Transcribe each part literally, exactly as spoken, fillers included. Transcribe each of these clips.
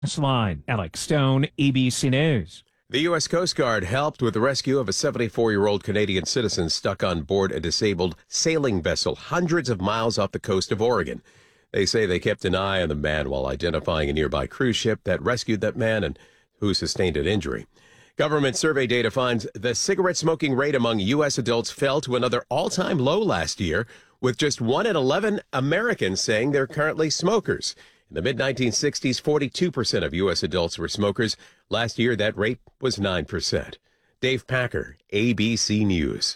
This line, Alex Stone, A B C News. The U S Coast Guard helped with the rescue of a seventy-four-year-old Canadian citizen stuck on board a disabled sailing vessel hundreds of miles off the coast of Oregon. They say they kept an eye on the man while identifying a nearby cruise ship that rescued that man and who sustained an injury. Government survey data finds the cigarette smoking rate among U S adults fell to another all-time low last year, with just one in eleven Americans saying they're currently smokers. In the mid nineteen sixties, forty-two percent of U S adults were smokers. Last year, that rate was nine percent. Dave Packer, A B C News.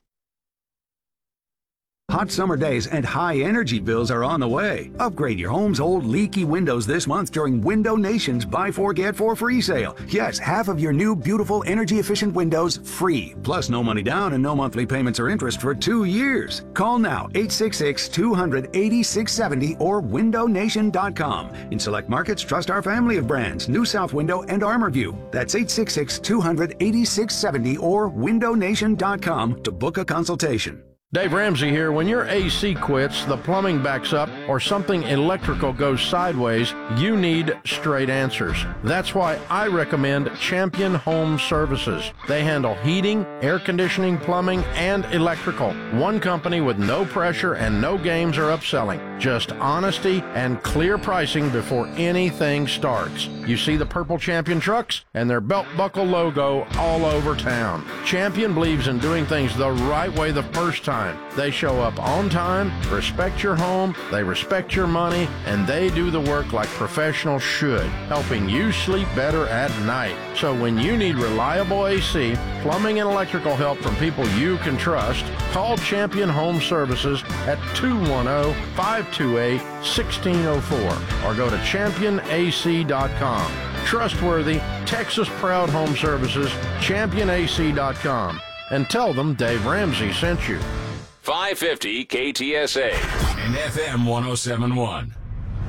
Hot summer days and high energy bills are on the way. Upgrade your home's old leaky windows this month during Window Nation's Buy Four Get Four free sale. Yes, half of your new beautiful energy efficient windows free. Plus no money down and no monthly payments or interest for two years. Call now eight six six, two hundred, eighty-six seventy or window nation dot com. In select markets, trust our family of brands, New South Window and ArmorView. That's eight six six, two hundred, eighty-six seventy or window nation dot com to book a consultation. Dave Ramsey here. When your A C quits, the plumbing backs up, or something electrical goes sideways, you need straight answers. That's why I recommend Champion Home Services. They handle heating, air conditioning, plumbing, and electrical. One company with no pressure and no games or upselling. Just honesty and clear pricing before anything starts. You see the purple Champion trucks and their belt buckle logo all over town. Champion believes in doing things the right way the first time. They show up on time, respect your home, they respect your money, and they do the work like professionals should, helping you sleep better at night. So when you need reliable A C, plumbing, and electrical help from people you can trust, call Champion Home Services at two one zero, five two eight, one six zero four or go to champion A C dot com. Trustworthy, Texas-proud home services, champion A C dot com. And tell them Dave Ramsey sent you. five fifty K T S A and F M one oh seven point one.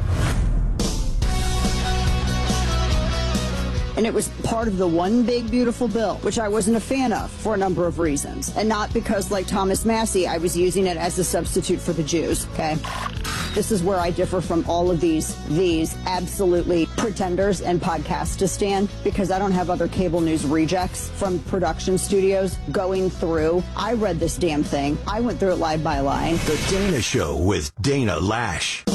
And it was part of the one big beautiful bill, which I wasn't a fan of for a number of reasons. And not because, like Thomas Massie, I was using it as a substitute for the Jews, okay? This is where I differ from all of these, these absolutely pretenders and podcasts to stand, because I don't have other cable news rejects from production studios going through. I read this damn thing. I went through it line by line. The Dana Show with Dana Lash.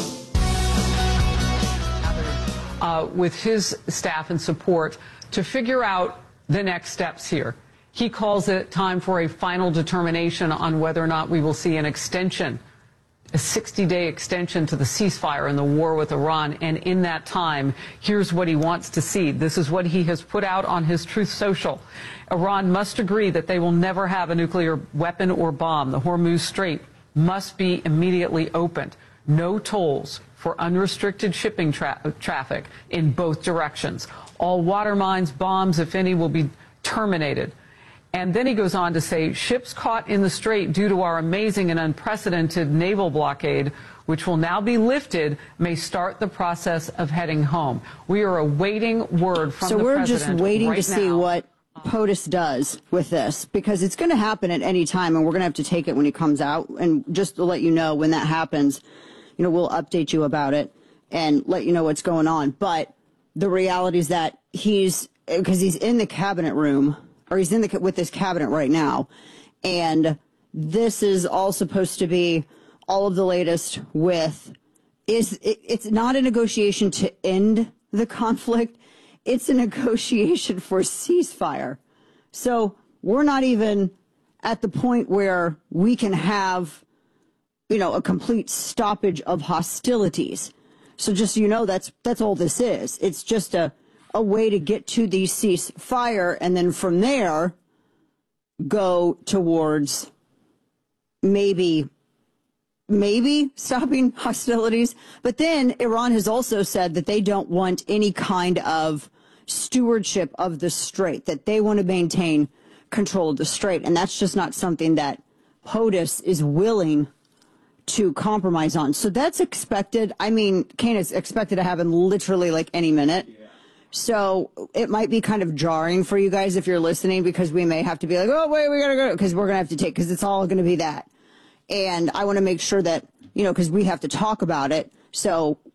Uh, with his staff and support to figure out the next steps here. He calls it time for a final determination on whether or not we will see an extension, a sixty-day extension to the ceasefire in the war with Iran. And in that time, here's what he wants to see. This is what he has put out on his Truth Social. Iran must agree that they will never have a nuclear weapon or bomb. The Hormuz Strait must be immediately opened. No tolls for unrestricted shipping tra traffic in both directions. All water mines, bombs, if any, will be terminated. And then he goes on to say, ships caught in the strait due to our amazing and unprecedented naval blockade, which will now be lifted, may start the process of heading home. We are awaiting word from so the president. So we're just waiting right to see now. what POTUS does with this, because it's going to happen at any time, and we're going to have to take it when he comes out. And just to let you know, when that happens, you know, we'll update you about it and let you know what's going on. But the reality is that he's, because he's in the cabinet room, or he's in the with this cabinet right now, and this is all supposed to be all of the latest with, is it, it's not a negotiation to end the conflict, it's a negotiation for ceasefire. So we're not even at the point where we can have, you know, a complete stoppage of hostilities. So just so you know, that's that's all this is. It's just a, a way to get to the ceasefire, and then from there go towards maybe, maybe stopping hostilities. But then Iran has also said that they don't want any kind of stewardship of the strait, that they want to maintain control of the strait. And that's just not something that POTUS is willing to compromise on. So that's expected. I mean, Kane, is expected to happen literally like any minute. Yeah. So it might be kind of jarring for you guys if you're listening, because we may have to be like, oh, wait, we got to go, because we're going to have to take, because it's all going to be that. And I want to make sure that, you know, because we have to talk about it. So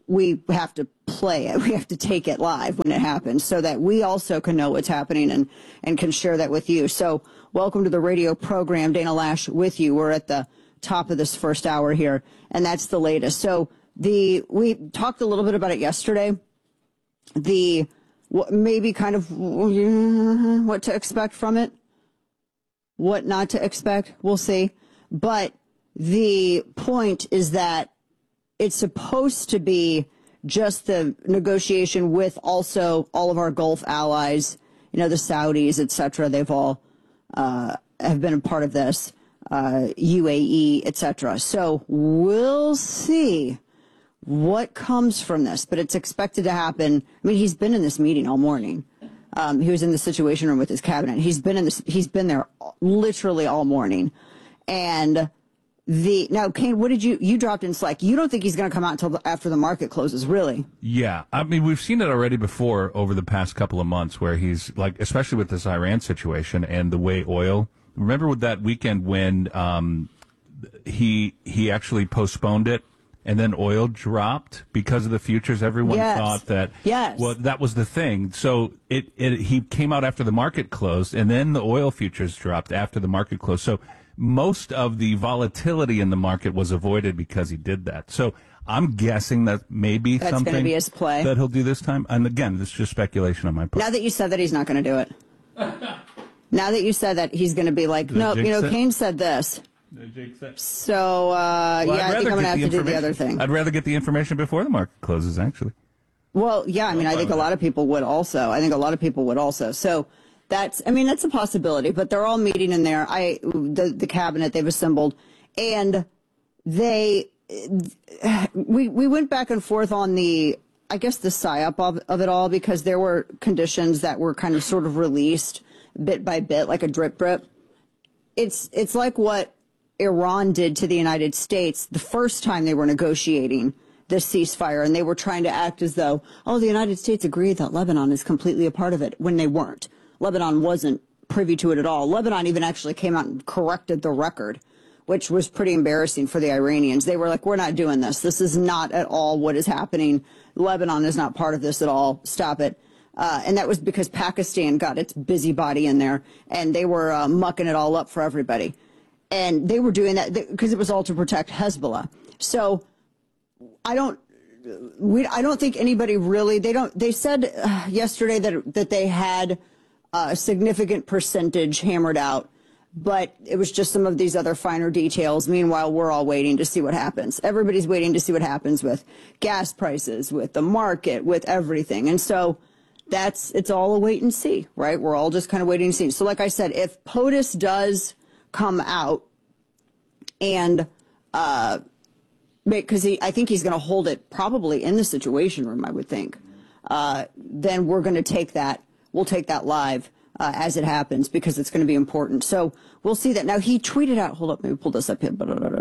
we have to play it. We have to take it live when it happens so that we also can know what's happening and, and can share that with you. So welcome to the radio program. Dana Lash with you. We're at the top of this first hour here, and that's the latest. So the we talked a little bit about it yesterday. The what, maybe kind of what to expect from it, what not to expect. We'll see. But the point is that it's supposed to be just the negotiation with also all of our Gulf allies, you know, the Saudis, et cetera. They've all uh, have been a part of this, uh, U A E, et cetera. So we'll see what comes from this, but it's expected to happen. I mean, he's been in this meeting all morning. Um, he was in the Situation Room with his cabinet. He's been in this. He's been there literally all morning, and. The now, Kane, what did you you dropped in Slack? You don't think he's going to come out until after the market closes, really? Yeah, I mean, we've seen it already before over the past couple of months, where he's like, especially with this Iran situation and the way oil. Remember with that weekend when um, he he actually postponed it, and then oil dropped because of the futures. Everyone yes. thought that. Yes. Well, that was the thing. So it, it he came out after the market closed, and then the oil futures dropped after the market closed. So. Most of the volatility in the market was avoided because he did that. So I'm guessing that maybe That's something gonna be his play. that he'll do this time. And again, this is just speculation on my part. Now that you said that he's not going to do it. Now that you said that he's going to be like, Did no, you know, it? Kane said this. So, uh, Well, yeah, I'd I think rather I'm going to get have the to do the information- other thing. I'd rather get the information before the market closes, actually. Well, yeah, I mean, I think a lot of people would also. I think a lot of people would also. So that's, I mean, that's a possibility, but they're all meeting in there. I, the, the cabinet they've assembled, and they, we, we went back and forth on the, I guess the psyop of, of it all, because there were conditions that were kind of sort of released bit by bit, like a drip drip. It's, it's like what Iran did to the United States the first time they were negotiating this ceasefire, and they were trying to act as though, oh, the United States agreed that Lebanon is completely a part of it, when they weren't. Lebanon wasn't privy to it at all. Lebanon even actually came out and corrected the record, which was pretty embarrassing for the Iranians. They were like, we're not doing this. This is not at all what is happening. Lebanon is not part of this at all. Stop it. Uh, and that was because Pakistan got its busybody in there, and they were uh, mucking it all up for everybody. And they were doing that because it was all to protect Hezbollah. So I don't, we, I don't think anybody really, they don't, they said uh, yesterday that, that they had a significant percentage hammered out, but it was just some of these other finer details. Meanwhile, we're all waiting to see what happens. Everybody's waiting to see what happens with gas prices, with the market, with everything. And so that's, it's all a wait and see, right? We're all just kind of waiting to see. So like I said, if POTUS does come out and, uh, because he, I think he's going to hold it probably in the Situation Room, I would think, uh, then we're going to take that. We'll take that live uh, as it happens, because it's going to be important. So we'll see that. Now, he tweeted out, hold up, let me pull this up here.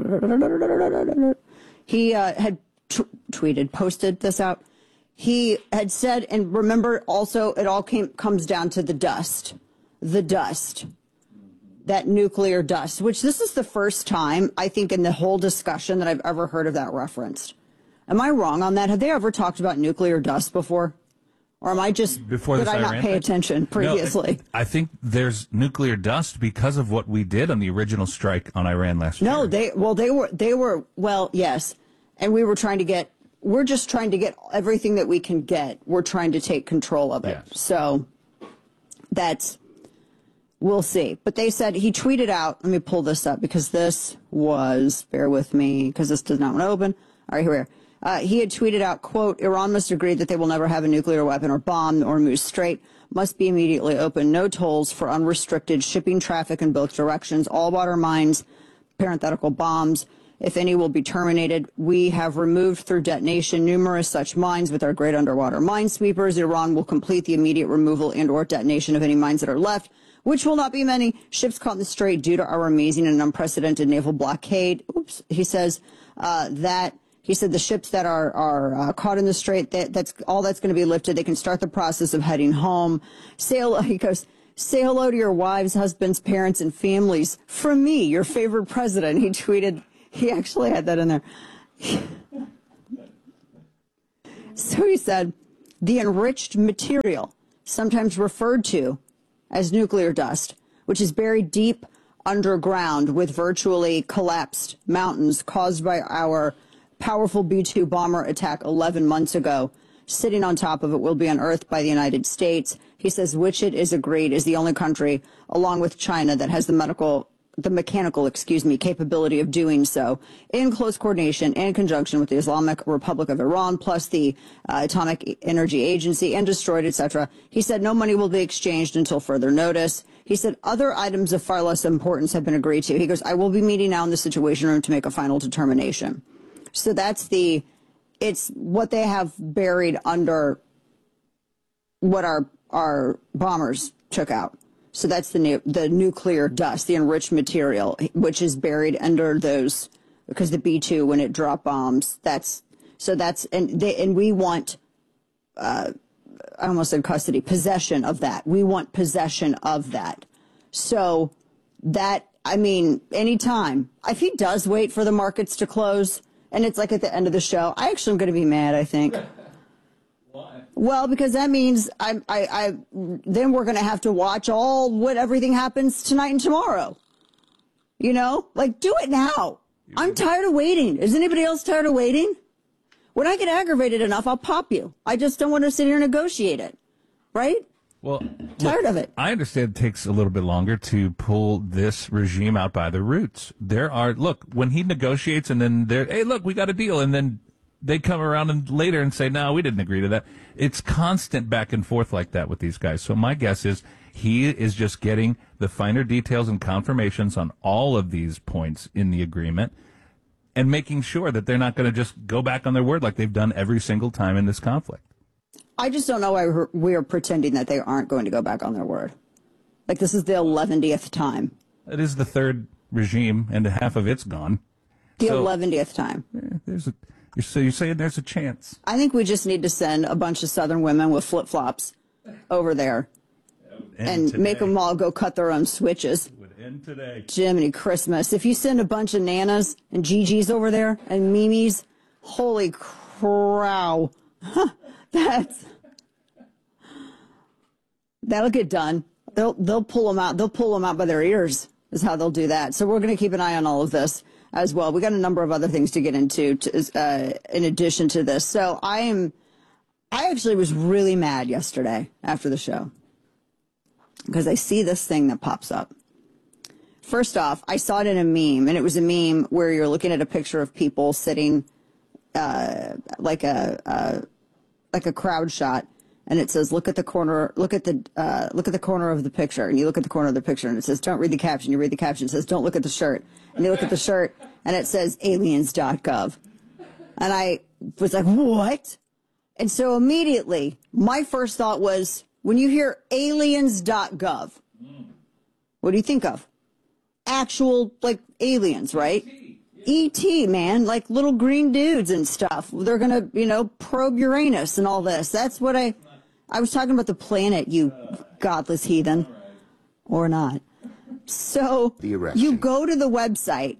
He uh, had t- tweeted, posted this out. He had said, and remember also, it all came comes down to the dust, the dust, that nuclear dust, which this is the first time, I think, in the whole discussion that I've ever heard of that referenced. Am I wrong on that? Have they ever talked about nuclear dust before? Or am I just, Before did this I not Iran pay thing? attention previously? No, I think there's nuclear dust because of what we did on the original strike on Iran last year. No, they, well, they were, they were, well, yes. And we were trying to get, we're just trying to get everything that we can get. We're trying to take control of it. Yes. So that's, we'll see. But they said, he tweeted out, let me pull this up because this was, bear with me, because this does not want to open. All right, here we are. Uh, he had tweeted out, quote, Iran must agree that they will never have a nuclear weapon or bomb, or Hormuz Strait must be immediately open. No tolls for unrestricted shipping traffic in both directions. All water mines, parenthetical bombs, if any, will be terminated. We have removed through detonation numerous such mines with our great underwater minesweepers. Iran will complete the immediate removal and or detonation of any mines that are left, which will not be many. Ships caught in the strait due to our amazing and unprecedented naval blockade. Oops. He says uh, that He said the ships that are, are uh, caught in the strait, that, that's all that's going to be lifted. They can start the process of heading home. Say hello, he goes, say hello to your wives, husbands, parents, and families. From me, your favorite president. He tweeted, he actually had that in there. So he said, the enriched material, sometimes referred to as nuclear dust, which is buried deep underground with virtually collapsed mountains caused by our powerful B two bomber attack eleven months ago, sitting on top of it, will be unearthed by the United States. He says, which it is agreed is the only country, along with China, that has the medical, the mechanical, excuse me, capability of doing so in close coordination and conjunction with the Islamic Republic of Iran, plus the uh, Atomic Energy Agency, and destroyed, et cetera. He said no money will be exchanged until further notice. He said other items of far less importance have been agreed to. He goes, I will be meeting now in the Situation Room to make a final determination. So that's the, it's what they have buried under what our our bombers took out. So that's the new, the nuclear dust, the enriched material, which is buried under those, because the B two, when it dropped bombs, that's, so that's, and they, and we want, uh, I almost said custody, possession of that. We want possession of that. So that, I mean, anytime, if he does wait for the markets to close, and it's like at the end of the show, I actually am going to be mad, I think. Why? Well, because that means I, I, I, then we're going to have to watch all what everything happens tonight and tomorrow. You know, like, do it now. I'm tired of waiting. Is anybody else tired of waiting? When I get aggravated enough, I'll pop you. I just don't want to sit here and negotiate it. Right? Well, tired look, of it. I understand it takes a little bit longer to pull this regime out by the roots. There are, look, when he negotiates and then they're, hey, look, we got a deal, and then they come around and later and say, no, we didn't agree to that. It's constant back and forth like that with these guys. So my guess is he is just getting the finer details and confirmations on all of these points in the agreement and making sure that they're not going to just go back on their word like they've done every single time in this conflict. I just don't know why we're, we're pretending that they aren't going to go back on their word. Like, this is the eleventieth time. It is the third regime, and half of it's gone. The so, eleventieth time. Yeah, there's a, you're, so you're saying there's a chance. I think we just need to send a bunch of Southern women with flip-flops over there and today. make them all go cut their own switches. It would end today. Jiminy Christmas. If you send a bunch of Nanas and Gigi's over there and Mimi's, holy crow. That's, that'll get done. They'll, they'll pull them out. They'll pull them out by their ears is how they'll do that. So we're going to keep an eye on all of this as well. We got a number of other things to get into to, uh, in addition to this. So I am, I actually was really mad yesterday after the show because I see this thing that pops up. First off, I saw it in a meme, and it was a meme where you're looking at a picture of people sitting, uh, like a, uh, like a crowd shot, and it says, look at the corner, look at the, uh, look at the corner of the picture, and you look at the corner of the picture, and it says, don't read the caption. You read the caption, it says, don't look at the shirt. And you look at the shirt, and it says aliens dot gov. And I was like, what? And so immediately, my first thought was, when you hear aliens dot gov, what do you think of? Actual, like, aliens, right? E T, man, like little green dudes and stuff. They're going to, you know, probe Uranus and all this. That's what I, I was talking about the planet, you godless heathen. Or not. So you go to the website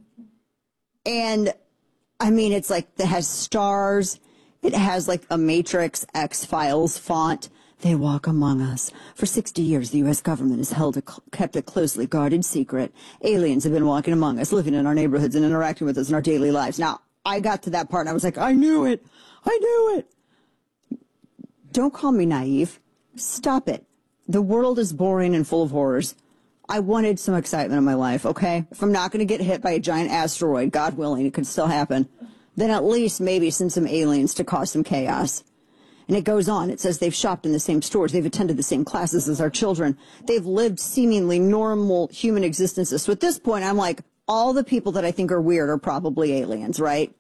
and, I mean, it's like, it has stars. It has like a Matrix X-Files font. They walk among us. For sixty years, the U S government has held a, kept a closely guarded secret. Aliens have been walking among us, living in our neighborhoods and interacting with us in our daily lives. Now, I got to that part and I was like, I knew it. I knew it. Don't call me naive. Stop it. The world is boring and full of horrors. I wanted some excitement in my life, okay? If I'm not going to get hit by a giant asteroid, God willing, it could still happen, then at least maybe send some aliens to cause some chaos. And it goes on. It says they've shopped in the same stores. They've attended the same classes as our children. They've lived seemingly normal human existences. So at this point, I'm like, all the people that I think are weird are probably aliens, right?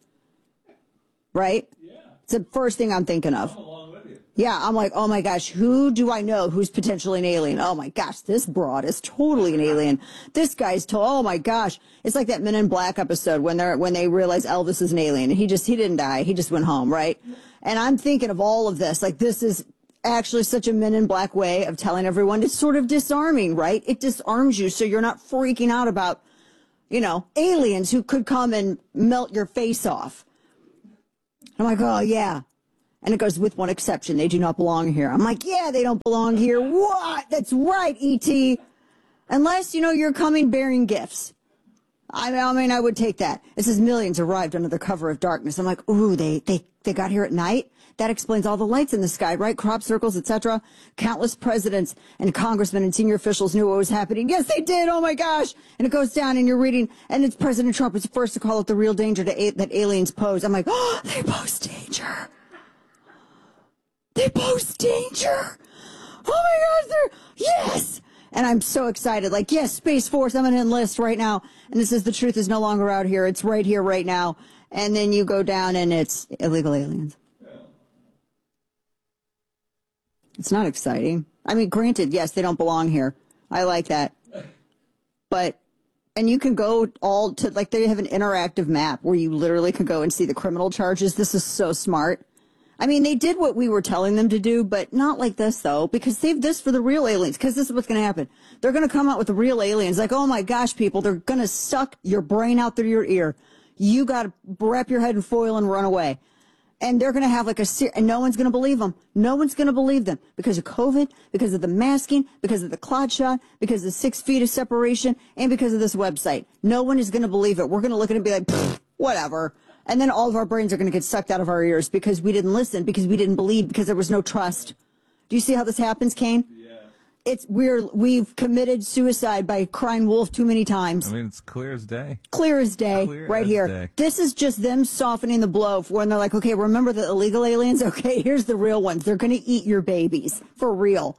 Right? Yeah. It's the first thing I'm thinking of. I'm along with you. Yeah, I'm like, oh my gosh, who do I know who's potentially an alien? Oh my gosh, this broad is totally an alien. This guy's to oh my gosh. It's like that Men in Black episode when they're when they realize Elvis is an alien and he just he didn't die. He just went home, right? And I'm thinking of all of this. Like, this is actually such a Men in Black way of telling everyone. It's sort of disarming, right? It disarms you so you're not freaking out about, you know, aliens who could come and melt your face off. I'm like, oh, yeah. And it goes, with one exception, they do not belong here. I'm like, yeah, they don't belong here. What? That's right, E T. Unless, you know, you're coming bearing gifts. I mean, I mean, I would take that. It says millions arrived under the cover of darkness. I'm like, ooh, they, they, they got here at night? That explains all the lights in the sky, right? Crop circles, et cetera. Countless presidents and congressmen and senior officials knew what was happening. Yes, they did. Oh, my gosh. And it goes down and you're reading, and it's President Trump was the first to call it the real danger to a- that aliens pose. I'm like, oh, they pose danger. They pose danger. Oh, my gosh, they're, yes. And I'm so excited. Like, yes, Space Force, I'm going to enlist right now. And this is the truth is no longer out here. It's right here, right now. And then you go down and it's illegal aliens. It's not exciting. I mean, granted, yes, they don't belong here. I like that. But, and you can go all to, like, they have an interactive map where you literally can go and see the criminal charges. This is so smart. I mean, they did what we were telling them to do, but not like this, though, because save this for the real aliens, because this is what's going to happen. They're going to come out with the real aliens, like, oh, my gosh, people, they're going to suck your brain out through your ear. You got to wrap your head in foil and run away. And they're going to have like a, and no one's going to believe them. No one's going to believe them because of COVID, because of the masking, because of the clot shot, because of the six feet of separation, and because of this website. No one is going to believe it. We're going to look at it and be like, whatever. And then all of our brains are going to get sucked out of our ears because we didn't listen, because we didn't believe, because there was no trust. Do you see how this happens, Kane? Yeah. It's we're we've committed suicide by crying wolf too many times. I mean, it's clear as day. Clear as day, clear right as here. Day. This is just them softening the blow for when they're like, okay, remember the illegal aliens? Okay, here's the real ones. They're going to eat your babies for real.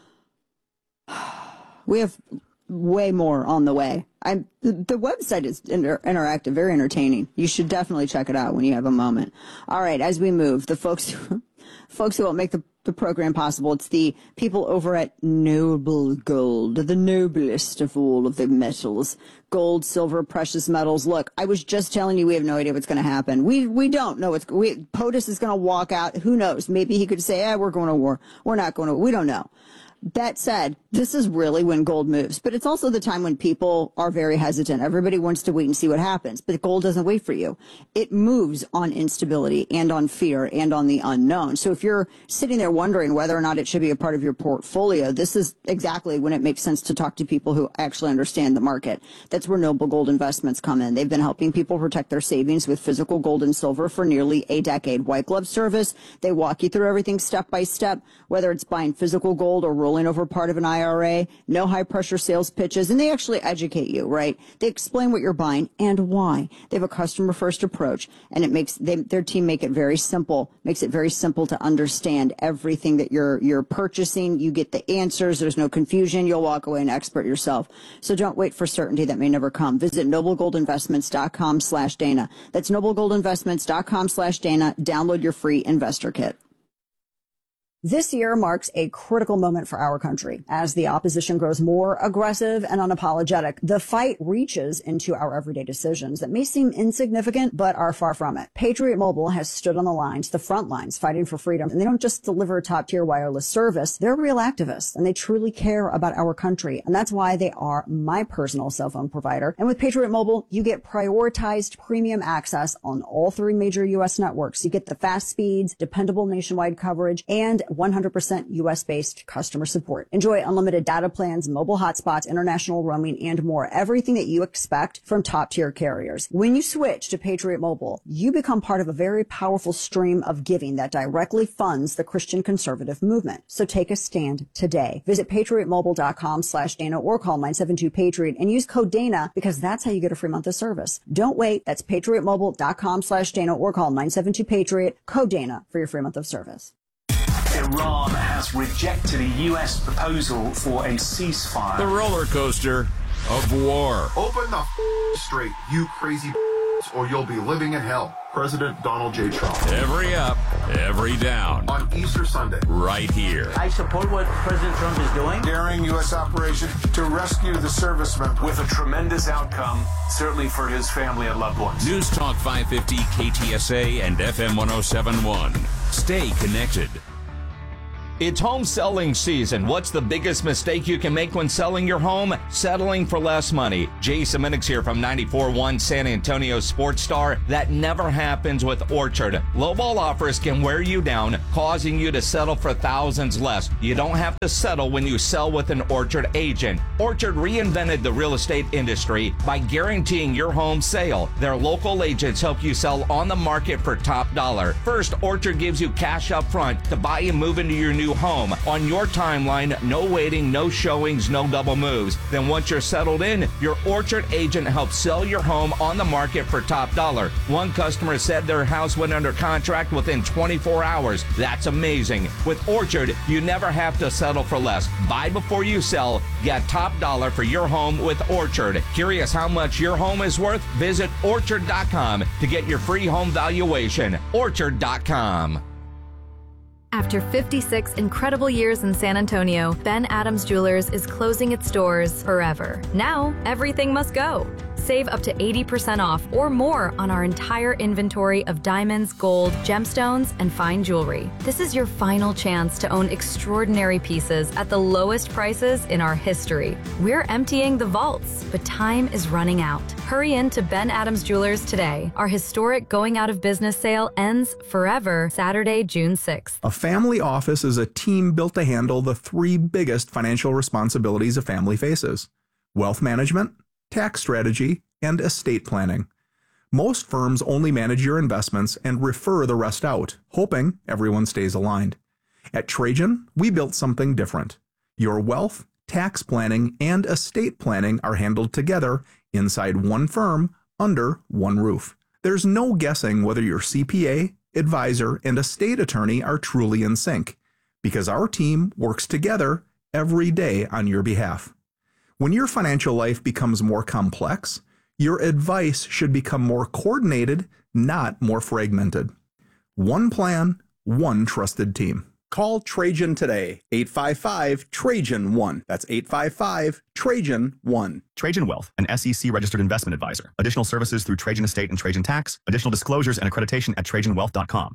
We have way more on the way. I'm the, the website is inter- interactive, very entertaining. You should definitely check it out when you have a moment. All right, as we move, the folks, folks who will make the the program possible. It's the people over at Noble Gold, the noblest of all of the metals. Gold, silver, precious metals. Look, I was just telling you we have no idea what's going to happen. We we don't know what's we POTUS is going to walk out. Who knows? Maybe he could say, "Ah, we're going to war. We're not going to." We don't know. That said, this is really when gold moves, but it's also the time when people are very hesitant. Everybody wants to wait and see what happens, but gold doesn't wait for you. It moves on instability and on fear and on the unknown. So if you're sitting there wondering whether or not it should be a part of your portfolio, this is exactly when it makes sense to talk to people who actually understand the market. That's where Noble Gold Investments come in. They've been helping people protect their savings with physical gold and silver for nearly a decade. White glove service. They walk you through everything step by step, whether it's buying physical gold or rolling over part of an I R A, no high pressure sales pitches, and they actually educate you, right? They explain what you're buying and why. They have a customer first approach, and it makes they, their team make it very simple, makes it very simple to understand everything that you're you're purchasing. You get the answers. There's no confusion. You'll walk away an expert yourself. So don't wait for certainty that may never come. Visit noblegoldinvestments.com slash Dana. That's noblegoldinvestments.com slash Dana. Download your free investor kit. This year marks a critical moment for our country as the opposition grows more aggressive and unapologetic. The fight reaches into our everyday decisions that may seem insignificant, but are far from it. Patriot Mobile has stood on the lines, the front lines, fighting for freedom. And they don't just deliver top-tier wireless service. They're real activists, and they truly care about our country. And that's why they are my personal cell phone provider. And with Patriot Mobile, you get prioritized premium access on all three major U S networks. You get the fast speeds, dependable nationwide coverage, and one hundred percent U S-based customer support. Enjoy unlimited data plans, mobile hotspots, international roaming, and more. Everything that you expect from top-tier carriers. When you switch to Patriot Mobile, you become part of a very powerful stream of giving that directly funds the Christian conservative movement. So take a stand today. Visit patriotmobile.com slash Dana or call nine seven two Patriot and use code Dana because that's how you get a free month of service. Don't wait. That's patriotmobile.com slash Dana or call nine seven two Patriot, code Dana for your free month of service. Iran has rejected a U S proposal for a ceasefire. The roller coaster of war. Open the f- straight, you crazy or you'll be living in hell. President Donald J. Trump. Every up, every down. On Easter Sunday. Right here. I support what President Trump is doing. Daring U S operation to rescue the servicemen. With a tremendous outcome, certainly for his family and loved ones. News Talk five fifty, K T S A, and F M one oh seven point one. Stay connected. It's home selling season. What's the biggest mistake you can make when selling your home? Settling for less money. Jason Minix here from ninety-four point one San Antonio Sports Star. That never happens with Orchard. Lowball offers can wear you down, causing you to settle for thousands less. You don't have to settle when you sell with an Orchard agent. Orchard reinvented the real estate industry by guaranteeing your home sale. Their local agents help you sell on the market for top dollar. First, Orchard gives you cash up front to buy and move into your new home on your timeline. No waiting, no showings, no double moves. Then once you're settled in, your Orchard agent helps sell your home on the market for top dollar. One customer said their house went under contract within twenty-four hours. That's amazing. With Orchard, you never have to settle for less. Buy before you sell. Get top dollar for your home with Orchard. Curious how much your home is worth? Visit orchard dot com to get your free home valuation. orchard dot com. After fifty-six incredible years in San Antonio, Ben Adams Jewelers is closing its doors forever. Now, everything must go. Save up to eighty percent off or more on our entire inventory of diamonds, gold, gemstones, and fine jewelry. This is your final chance to own extraordinary pieces at the lowest prices in our history. We're emptying the vaults, but time is running out. Hurry in to Ben Adams Jewelers today. Our historic going out of business sale ends forever Saturday, June sixth. A family office is a team built to handle the three biggest financial responsibilities a family faces: wealth management, tax strategy, and estate planning. Most firms only manage your investments and refer the rest out, hoping everyone stays aligned. At Trajan, we built something different. Your wealth, tax planning, and estate planning are handled together inside one firm under one roof. There's no guessing whether your C P A, advisor, and estate attorney are truly in sync, because our team works together every day on your behalf. When your financial life becomes more complex, your advice should become more coordinated, not more fragmented. One plan, one trusted team. Call Trajan today, eight five five, Trajan one. That's eight five five, Trajan one. Trajan Wealth, an S E C-registered investment advisor. Additional services through Trajan Estate and Trajan Tax. Additional disclosures and accreditation at trajan wealth dot com.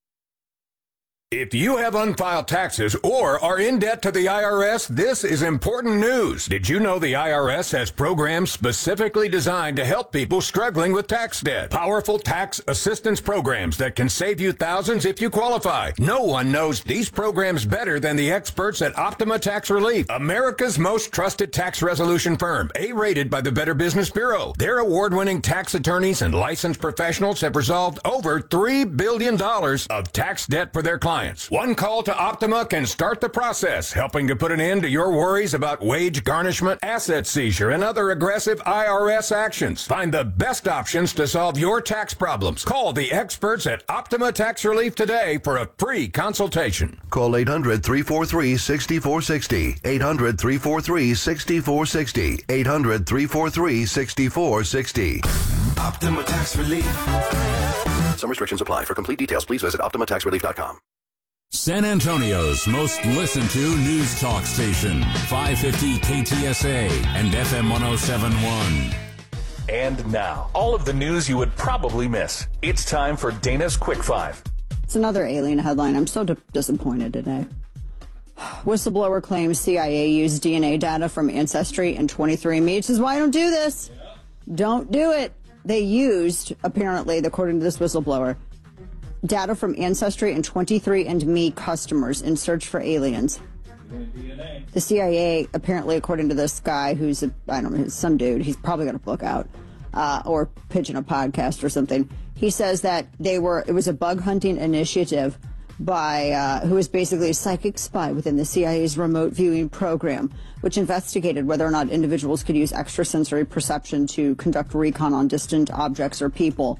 If you have unfiled taxes or are in debt to the I R S, this is important news. Did you know the I R S has programs specifically designed to help people struggling with tax debt? Powerful tax assistance programs that can save you thousands if you qualify. No one knows these programs better than the experts at Optima Tax Relief, America's most trusted tax resolution firm, A-rated by the Better Business Bureau. Their award-winning tax attorneys and licensed professionals have resolved over three billion dollars of tax debt for their clients. One call to Optima can start the process, helping to put an end to your worries about wage garnishment, asset seizure, and other aggressive I R S actions. Find the best options to solve your tax problems. Call the experts at Optima Tax Relief today for a free consultation. Call eight hundred, three four three, six four six zero. eight hundred, three four three, six four six zero. eight hundred, three four three, six four six zero. Optima Tax Relief. Some restrictions apply. For complete details, please visit optima tax relief dot com. San Antonio's most listened to news talk station, five fifty K T S A and F M one oh seven point one. And now, all of the news you would probably miss. It's time for Dana's Quick Five. It's another alien headline. I'm so d- disappointed today. Whistleblower claims C I A used D N A data from Ancestry and twenty-three and me. This is why I don't do this. Don't do it. They used, apparently, according to this whistleblower, data from Ancestry and twenty-three and me customers in search for aliens. The C I A, apparently, according to this guy who's, a, I don't know, some dude, he's probably got a book out, uh, or pitching a podcast or something. He says that they were, it was a bug hunting initiative by, uh, who was basically a psychic spy within the C I A's remote viewing program, which investigated whether or not individuals could use extrasensory perception to conduct recon on distant objects or people.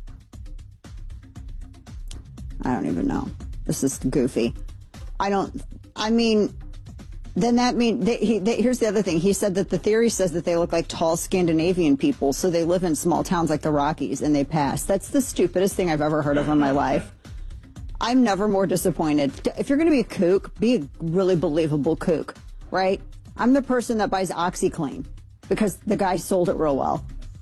I don't even know. This is goofy. I don't, I mean, then that mean, they, he, they, here's the other thing. He said that the theory says that they look like tall Scandinavian people, so they live in small towns like the Rockies and they pass. That's the stupidest thing I've ever heard of in my life. I'm never more disappointed. If you're going to be a kook, be a really believable kook, right? I'm the person that buys OxyClean because the guy sold it real well.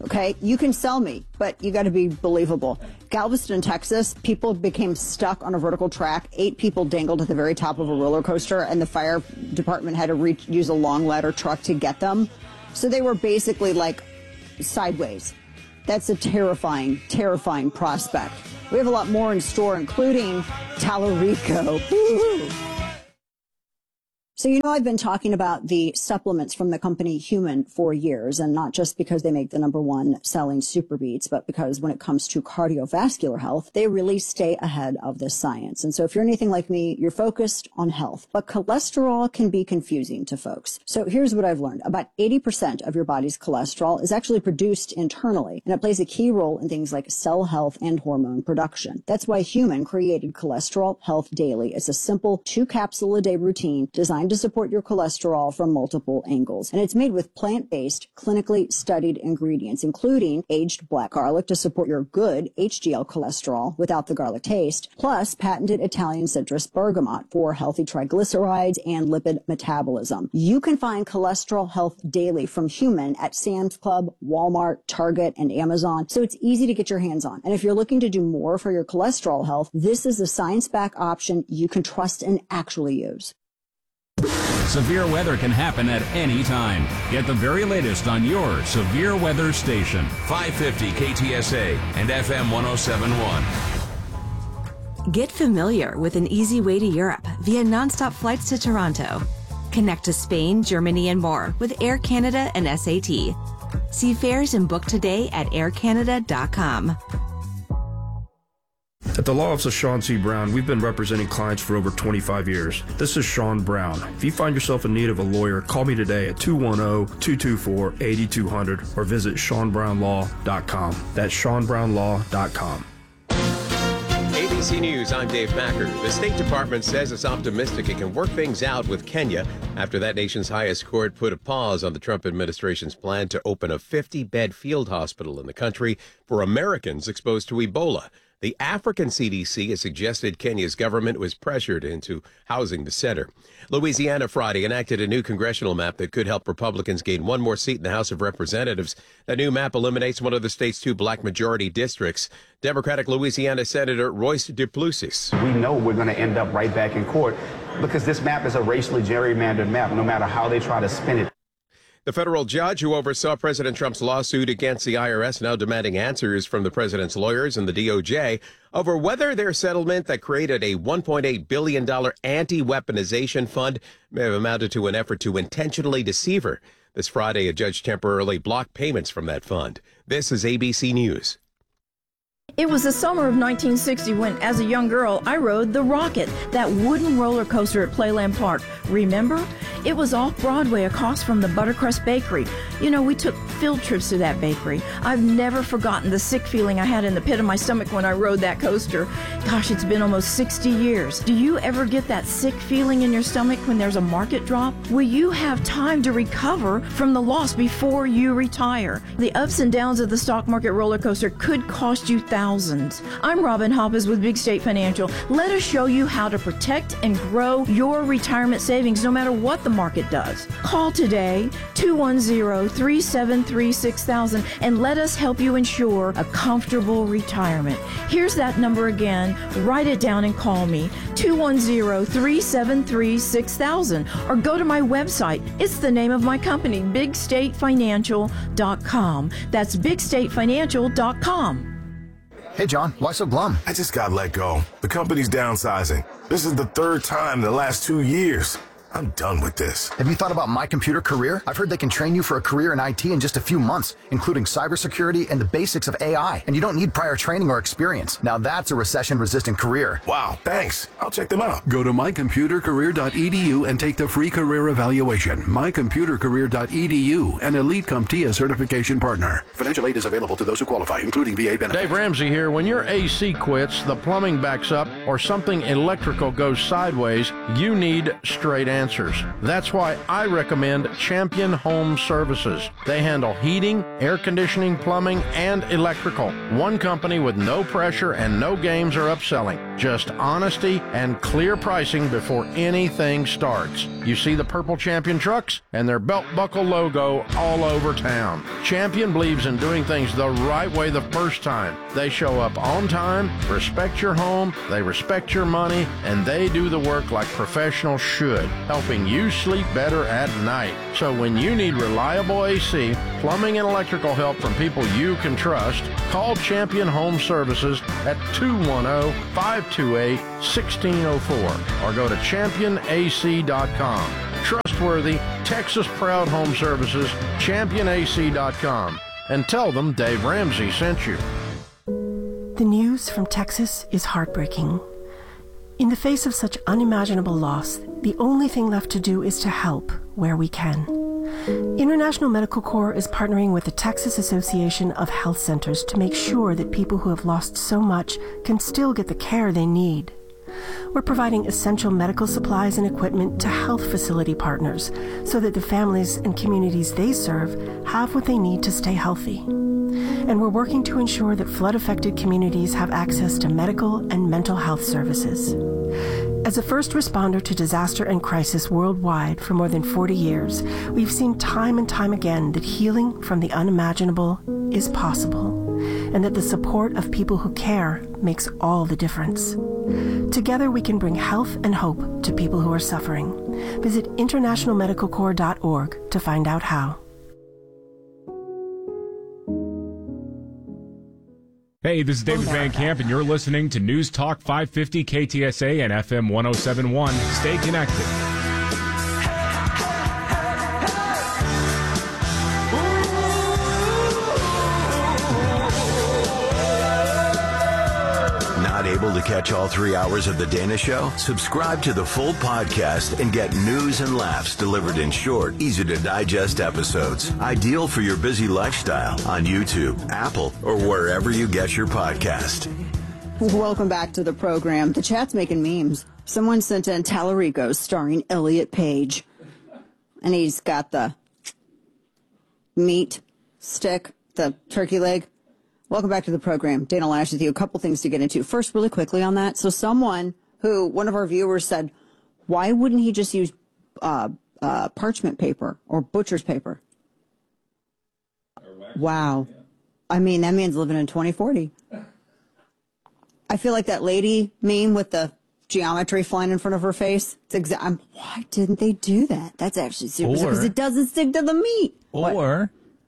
Okay, you can sell me, but you got to be believable. Galveston, Texas, people became stuck on a vertical track. Eight people dangled at the very top of a roller coaster, and the fire department had to reach, use a long ladder truck to get them. So they were basically like sideways. That's a terrifying, terrifying prospect. We have a lot more in store, including Tallarico. Woo-hoo. So, you know, I've been talking about the supplements from the company Human for years, and not just because they make the number one selling Super Beats, but because when it comes to cardiovascular health, they really stay ahead of the science. And so if you're anything like me, you're focused on health, but cholesterol can be confusing to folks. So here's what I've learned. About eighty percent of your body's cholesterol is actually produced internally, and it plays a key role in things like cell health and hormone production. That's why Human created Cholesterol Health Daily. It's a simple two capsule a day routine designed to support your cholesterol from multiple angles. And it's made with plant-based, clinically studied ingredients, including aged black garlic to support your good H D L cholesterol without the garlic taste, plus patented Italian citrus bergamot for healthy triglycerides and lipid metabolism. You can find Cholesterol Health Daily from Human at Sam's Club, Walmart, Target, and Amazon, so it's easy to get your hands on. And if you're looking to do more for your cholesterol health, this is a science-backed option you can trust and actually use. Severe weather can happen at any time. Get the very latest on your severe weather station. five fifty K T S A and F M one oh seven point one. Get familiar with an easy way to Europe via nonstop flights to Toronto. Connect to Spain, Germany, and more with Air Canada and S A T. See fares and book today at air canada dot com. At the Law Office of Sean C. Brown, we've been representing clients for over twenty-five years. This is Sean Brown. If you find yourself in need of a lawyer, call me today at two one zero, two two four, eight two zero zero or visit sean brown law dot com. That's sean brown law dot com. A B C News, I'm Dave Packer. The State Department says it's optimistic it can work things out with Kenya after that nation's highest court put a pause on the Trump administration's plan to open a fifty-bed field hospital in the country for Americans exposed to Ebola. The African C D C has suggested Kenya's government was pressured into housing the center. Louisiana Friday enacted a new congressional map that could help Republicans gain one more seat in the House of Representatives. The new map eliminates one of the state's two black majority districts. Democratic Louisiana Senator Royce Duplessis. We know we're going to end up right back in court because this map is a racially gerrymandered map, no matter how they try to spin it. The federal judge who oversaw President Trump's lawsuit against the I R S now demanding answers from the president's lawyers and the D O J over whether their settlement that created a one point eight billion dollars anti-weaponization fund may have amounted to an effort to intentionally deceive her. This Friday, a judge temporarily blocked payments from that fund. This is A B C News. It was the summer of nineteen sixty when, as a young girl, I rode the Rocket, that wooden roller coaster at Playland Park. Remember? It was off Broadway across from the Buttercrust Bakery. You know, we took field trips to that bakery. I've never forgotten the sick feeling I had in the pit of my stomach when I rode that coaster. Gosh, it's been almost sixty years. Do you ever get that sick feeling in your stomach when there's a market drop? Will you have time to recover from the loss before you retire? The ups and downs of the stock market roller coaster could cost you thousands. I'm Robin Hoppes with Big State Financial. Let us show you how to protect and grow your retirement savings no matter what the market does. Call today, two one zero, three seven three, six thousand, and let us help you ensure a comfortable retirement. Here's that number again. Write it down and call me, two one zero, three seven three, six thousand, or go to my website. It's the name of my company, big state financial dot com. That's big state financial dot com. Hey, John, why so glum? I just got let go. The company's downsizing. This is the third time in the last two years. I'm done with this. Have you thought about My Computer Career? I've heard they can train you for a career in I T in just a few months, including cybersecurity and the basics of A I. And you don't need prior training or experience. Now that's a recession-resistant career. Wow, thanks. I'll check them out. Go to my computer career dot e d u and take the free career evaluation. my computer career dot e d u, an Elite CompTIA certification partner. Financial aid is available to those who qualify, including V A benefits. Dave Ramsey here. When your A C quits, the plumbing backs up, or something electrical goes sideways, you need straight answers. answers. That's why I recommend Champion Home Services. They handle heating, air conditioning, plumbing, and electrical. One company with no pressure and no games or upselling. Just honesty and clear pricing before anything starts. You see the purple Champion trucks and their belt buckle logo all over town. Champion believes in doing things the right way the first time. They show up on time, respect your home, they respect your money, and they do the work like professionals should, helping you sleep better at night. So when you need reliable A C, plumbing, and electrical help from people you can trust, call Champion Home Services at two one zero, five two eight, one six zero four or go to champion a c dot com. Trustworthy, Texas-proud home services, champion a c dot com. And tell them Dave Ramsey sent you. The news from Texas is heartbreaking. In the face of such unimaginable loss, the only thing left to do is to help where we can. International Medical Corps is partnering with the Texas Association of Health Centers to make sure that people who have lost so much can still get the care they need. We're providing essential medical supplies and equipment to health facility partners so that the families and communities they serve have what they need to stay healthy. And we're working to ensure that flood-affected communities have access to medical and mental health services. As a first responder to disaster and crisis worldwide for more than forty years, we've seen time and time again that healing from the unimaginable is possible, and that the support of people who care makes all the difference. Together we can bring health and hope to people who are suffering. Visit international medical corps dot org to find out how. Hey, this is David Van Camp, and you're listening to News Talk five fifty K T S A and F M one oh seven point one. Stay connected. Not able to catch all three hours of The Dana Show? Subscribe to the full podcast and get news and laughs delivered in short, easy-to-digest episodes. Ideal for your busy lifestyle on YouTube, Apple, or wherever you get your podcast. Welcome back to the program. The chat's making memes. Someone sent in Tallarico starring Elliot Page. And he's got the meat stick, the turkey leg. Welcome back to the program. Dana Loesch with you. A couple things to get into. First, really quickly on that. So someone who, one of our viewers said, why wouldn't he just use uh, uh, parchment paper or butcher's paper? Wow. I mean, that man's living in twenty forty. I feel like that lady meme with the geometry flying in front of her face. It's exa- I'm, why didn't they do that? That's actually super, because it doesn't stick to the meat. Or what?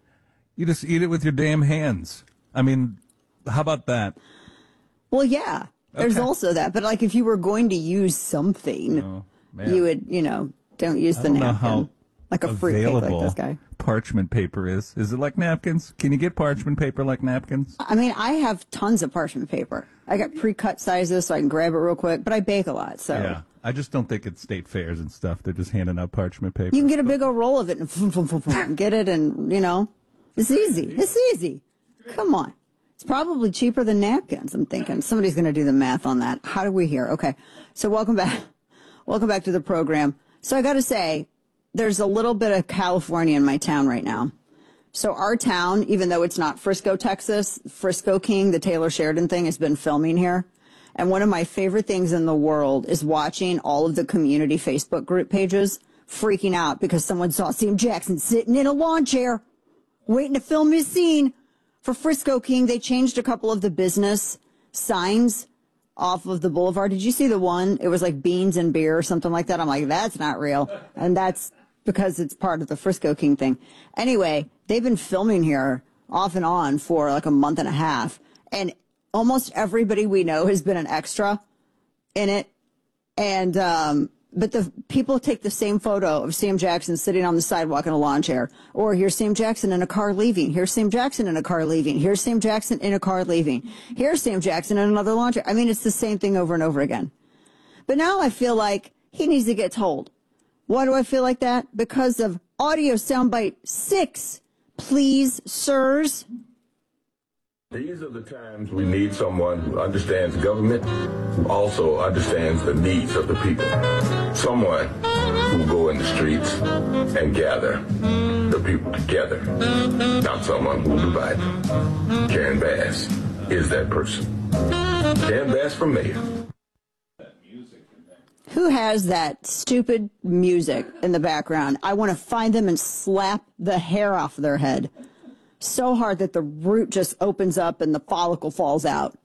You just eat it with your damn hands. I mean, how about that? Well, yeah, there's Okay. also that. But like if you were going to use something, Oh, man. you would, you know, don't use I the don't know napkin. how like a fruit cake available like this guy. parchment paper is. Is it like napkins? Can you get parchment paper like napkins? I mean, I have tons of parchment paper. I got pre-cut sizes so I can grab it real quick, but I bake a lot, so. Yeah. I just don't think it's state fairs and stuff. They're just handing out parchment paper. You can get a big old roll of it and boom, boom, boom, boom, get it, and, you know, it's easy. It's easy. Come on. It's probably cheaper than napkins, I'm thinking. Somebody's going to do the math on that. How do we hear? Okay. So welcome back. Welcome back to the program. So I got to say, there's a little bit of California in my town right now. So our town, even though it's not Frisco, Texas, Frisco King, the Taylor Sheridan thing, has been filming here. And one of my favorite things in the world is watching all of the community Facebook group pages freaking out because someone saw Sam Jackson sitting in a lawn chair waiting to film his scene. For Frisco King, they changed a couple of the business signs off of the boulevard. Did you see the one? It was like beans and beer or something like that. I'm like, that's not real. And that's because it's part of the Frisco King thing. Anyway, they've been filming here off and on for like a month and a half. And almost everybody we know has been an extra in it. And, um, but the people take the same photo of Sam Jackson sitting on the sidewalk in a lawn chair. Or here's Sam Jackson in a car leaving. Here's Sam Jackson in a car leaving. Here's Sam Jackson in a car leaving. Here's Sam Jackson in another lawn chair. I mean, it's the same thing over and over again. But now I feel like he needs to get told. Why do I feel like that? Because of audio soundbite six. Please, sirs. These are the times we need someone who understands government, who also understands the needs of the people. Someone who go in the streets and gather the people together, not someone who divides them. Karen Bass is that person. Karen Bass for mayor. Who has that stupid music in the background? I want to find them and slap the hair off their head so hard that the root just opens up and the follicle falls out.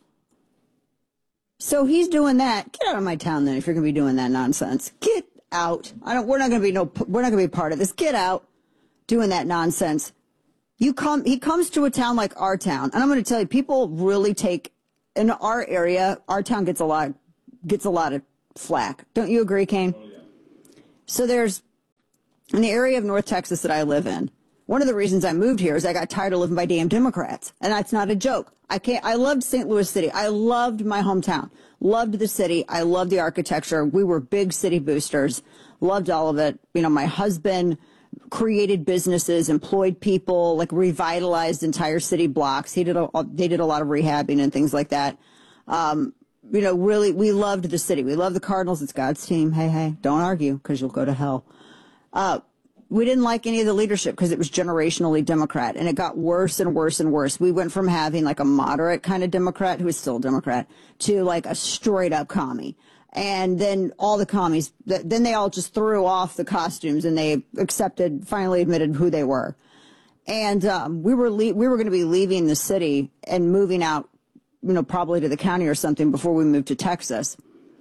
So he's doing that. Get out of my town then if you're going to be doing that nonsense. Get out. I don't we're not going to be no we're not going to be part of this. Get out doing that nonsense. You come he comes to a town like our town, and I'm going to tell you, people really take in our area, our town gets a lot gets a lot of flack. Don't you agree, Kane? Oh, yeah. So there's, in the area of North Texas that I live in, one of the reasons I moved here is I got tired of living by damn Democrats. And that's not a joke. I can't, I loved Saint Louis City. I loved my hometown. Loved the city. I loved the architecture. We were big city boosters. Loved all of it. You know, my husband created businesses, employed people, like revitalized entire city blocks. He did a, they did a lot of rehabbing and things like that. Um, You know, really, we loved the city. We love the Cardinals. It's God's team. Hey, hey, don't argue because you'll go to hell. Uh, we didn't like any of the leadership because it was generationally Democrat, and it got worse and worse and worse. We went from having like a moderate kind of Democrat, who is still a Democrat, to like a straight up commie. And then all the commies, then they all just threw off the costumes and they accepted, finally admitted who they were. And um, we were le- we were going to be leaving the city and moving out, you know, probably to the county or something before we moved to Texas.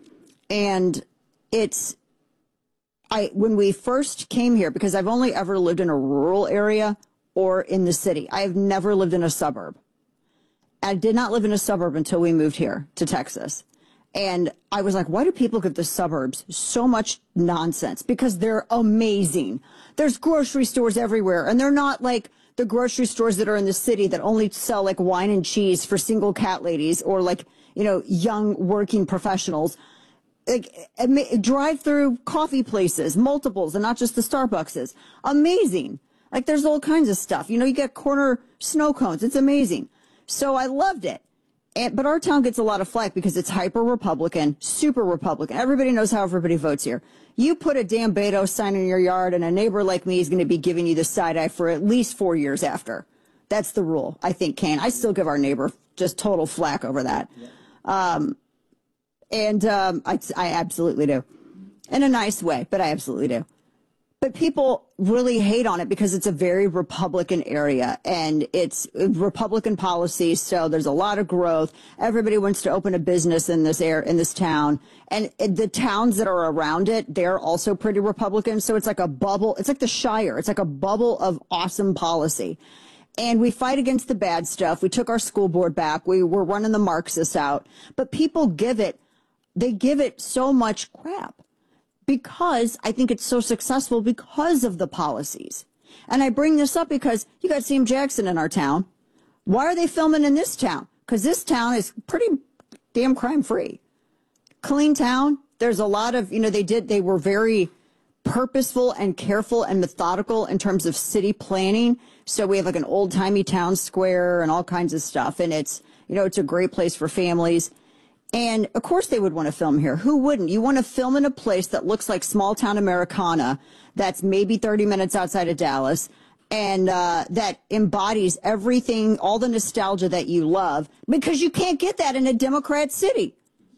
And it's, I, when we first came here, because I've only ever lived in a rural area or in the city. I have never lived in a suburb. I did not live in a suburb until we moved here to Texas. And I was like, why do people give the suburbs so much nonsense? Because they're amazing. There's grocery stores everywhere, and they're not like the grocery stores that are in the city that only sell like wine and cheese for single cat ladies or like, you know, young working professionals. Like drive-through coffee places, multiples, and not just the Starbuckses. Amazing. Like there's all kinds of stuff. You know, you get corner snow cones. It's amazing. So I loved it. And, but our town gets a lot of flack because it's hyper-Republican, super Republican. Everybody knows how everybody votes here. You put a damn Beto sign in your yard, and a neighbor like me is going to be giving you the side eye for at least four years after. That's the rule, I think, Kane. I still give our neighbor just total flack over that. Yeah. Um, and um, I, I absolutely do. In a nice way, but I absolutely do. But people really hate on it because it's a very Republican area and it's Republican policy. So there's a lot of growth. Everybody wants to open a business in this air in this town, and the towns that are around it, they're also pretty Republican. So it's like a bubble. It's like the Shire. It's like a bubble of awesome policy. And we fight against the bad stuff. We took our school board back. We were running the Marxists out, but people give it, they give it so much crap. Because I think it's so successful because of the policies. And I bring this up because you got Sam Jackson in our town. Why are they filming in this town? Because this town is pretty damn crime free. Clean town. There's a lot of, you know, they did, they were very purposeful and careful and methodical in terms of city planning. So we have like an old timey town square and all kinds of stuff. And it's, you know, it's a great place for families. And, of course, they would want to film here. Who wouldn't? You want to film in a place that looks like small-town Americana, that's maybe thirty minutes outside of Dallas, and uh, that embodies everything, all the nostalgia that you love, because you can't get that in a Democrat city.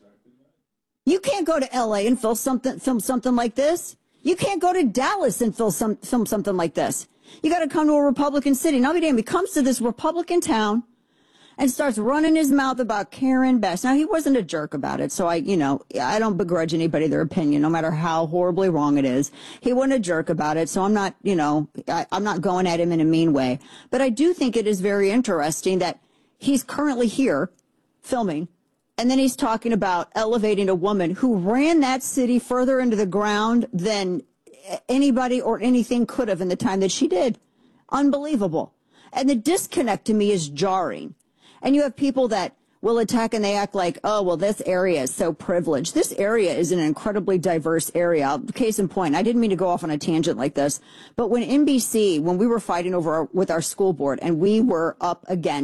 You can't go to L A and film something, film something like this. You can't go to Dallas and film, some, film something like this. You got to come to a Republican city. Now, damn, he comes to this Republican town and starts running his mouth about Karen Bass. Now, he wasn't a jerk about it, so I, you know, I don't begrudge anybody their opinion, no matter how horribly wrong it is. He wasn't a jerk about it, so I'm not, you know, I, I'm not going at him in a mean way. But I do think it is very interesting that he's currently here filming, and then he's talking about elevating a woman who ran that city further into the ground than anybody or anything could have in the time that she did. Unbelievable. And the disconnect to me is jarring. And you have people that will attack and they act like, oh, well, this area is so privileged. This area is an incredibly diverse area. Case in point, I didn't mean to go off on a tangent like this, but when N B C, when we were fighting over our, with our school board and we were up against